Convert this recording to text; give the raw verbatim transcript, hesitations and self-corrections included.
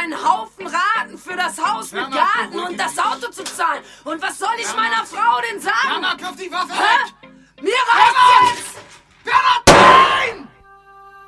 einen Haufen Raten für das Haus mit Mama, Garten beruhig und das Auto zu zahlen. Und was soll ich Mama. meiner Frau denn sagen? Mama, kauf die Waffe Hä? weg! Mir reicht